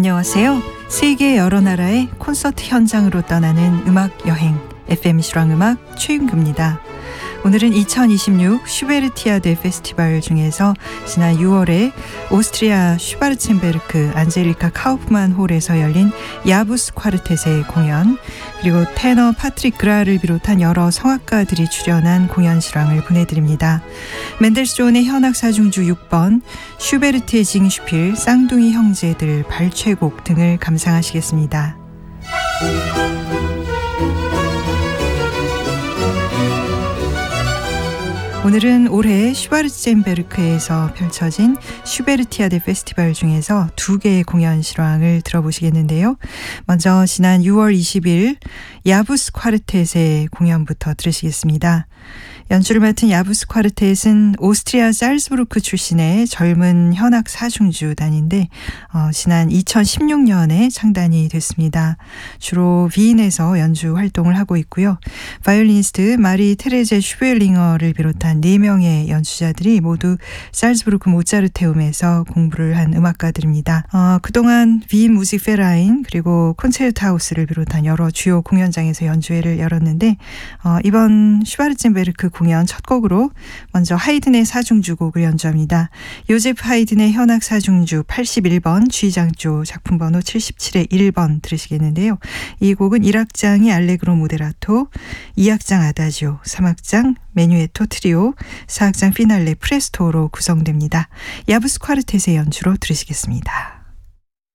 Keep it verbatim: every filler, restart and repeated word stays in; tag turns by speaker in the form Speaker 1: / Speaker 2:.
Speaker 1: 안녕하세요. 세계 여러 나라의 콘서트 현장으로 떠나는 음악 여행 에프엠 실황음악 최윤규입니다. 오늘은 이천이십육 슈베르티아데 페스티벌 중에서 지난 유월에 오스트리아 슈바르첸베르크 안젤리카 카우프만 홀에서 열린 야부스 콰르텟의 공연, 그리고 테너 파트릭 그라를 비롯한 여러 성악가들이 출연한 공연 실황을 보내드립니다. 멘델스존의 현악사중주 육 번, 슈베르트의 징슈필, 쌍둥이 형제들 발췌곡 등을 감상하시겠습니다. 오늘은 올해 슈바르첸베르크에서 펼쳐진 슈베르티아데 페스티벌 중에서 두 개의 공연 실황을 들어보시겠는데요. 먼저 지난 유월 이십일 야부스 콰르텟의 공연부터 들으시겠습니다. 연주를 맡은 야부스 콰르텟은 오스트리아 살츠부르크 출신의 젊은 현악 사중주단인데 어, 지난 이천십육 년에 창단이 됐습니다. 주로 비인에서 연주 활동을 하고 있고요. 바이올리니스트 마리 테레제 슈베링어를 비롯한 네 명의 연주자들이 모두 살츠부르크 모차르테움에서 공부를 한 음악가들입니다. 어, 그동안 비인 무직페라인 그리고 콘체르타우스를 비롯한 여러 주요 공연장에서 연주회를 열었는데 어, 이번 슈바르첸베르크 공연 첫 곡으로 먼저 하이든의 사중주곡을 연주합니다. 요제프 하이든의 현악 사중주 팔십일 번 G장조 작품 번호 칠십칠의 일 번 들으시겠는데요. 이 곡은 일 악장이 알레그로 모데라토, 이 악장 아다지오, 삼 악장 메뉴에토 트리오, 사 악장 피날레 프레스토로 구성됩니다. 야부스 콰르텟의 연주로 들으시겠습니다.